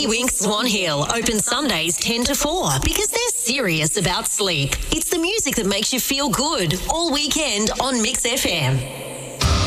Wee Wink Swan Hill, open Sundays 10 to 4 because they're serious about sleep. It's the music that makes you feel good all weekend on Mix FM.